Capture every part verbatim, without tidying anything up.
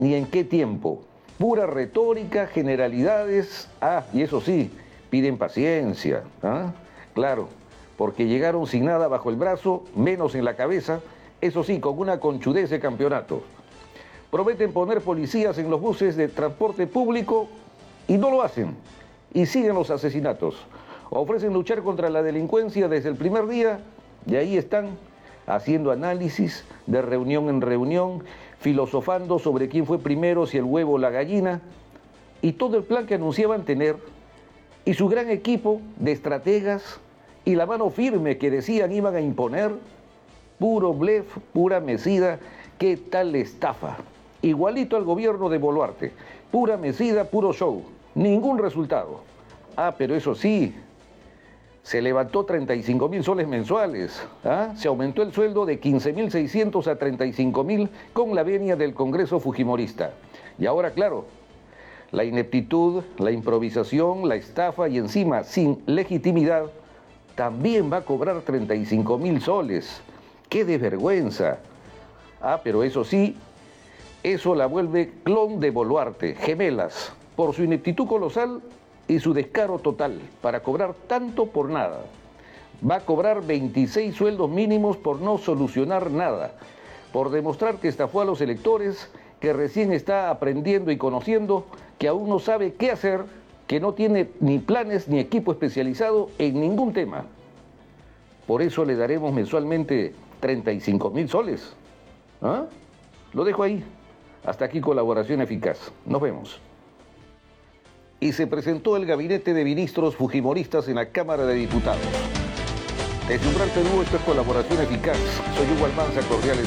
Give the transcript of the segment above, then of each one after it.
ni en qué tiempo. Pura retórica, generalidades. Ah, y eso sí, piden paciencia. ¿Ah? Claro, porque llegaron sin nada bajo el brazo, menos en la cabeza, eso sí, con una conchudez de campeonato. Prometen poner policías en los buses de transporte público y no lo hacen. Y siguen los asesinatos. Ofrecen luchar contra la delincuencia desde el primer día y ahí están haciendo análisis de reunión en reunión, filosofando sobre quién fue primero, si el huevo o la gallina, y todo el plan que anunciaban tener, y su gran equipo de estrategas y la mano firme que decían iban a imponer, puro blef, pura mesida. ¿Qué tal estafa? Igualito al gobierno de Boluarte, pura mesida, puro show, ningún resultado. Ah, pero eso sí, se levantó treinta y cinco mil soles mensuales, ¿ah? Se aumentó el sueldo de quince mil seiscientos a treinta y cinco mil con la venia del Congreso Fujimorista. Y ahora, claro, la ineptitud, la improvisación, la estafa y encima sin legitimidad, también va a cobrar treinta y cinco mil soles. ¡Qué desvergüenza! Ah, pero eso sí, eso la vuelve clon de Boluarte, gemelas, por su ineptitud colosal y su descaro total para cobrar tanto por nada. Va a cobrar veintiséis sueldos mínimos por no solucionar nada, por demostrar que estafó a los electores, que recién está aprendiendo y conociendo, que aún no sabe qué hacer, que no tiene ni planes ni equipo especializado en ningún tema. Por eso le daremos mensualmente treinta y cinco mil soles. ¿Ah? Lo dejo ahí. Hasta aquí Colaboración Eficaz. Nos vemos. Y se presentó el gabinete de ministros fujimoristas en la Cámara de Diputados. Desde Umbral Perú, esto es Colaboración Eficaz. Soy Hugo Almanza, cordiales.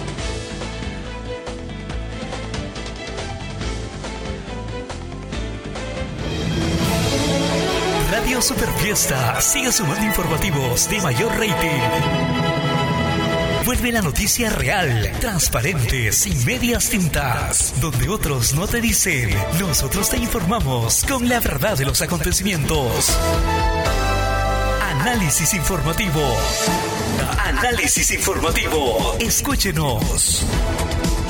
Radio Superfiesta sigue sumando informativos de mayor rating. Vuelve la noticia real, transparente, sin medias tintas. Donde otros no te dicen, nosotros te informamos con la verdad de los acontecimientos. Análisis informativo. Análisis informativo. Escúchenos.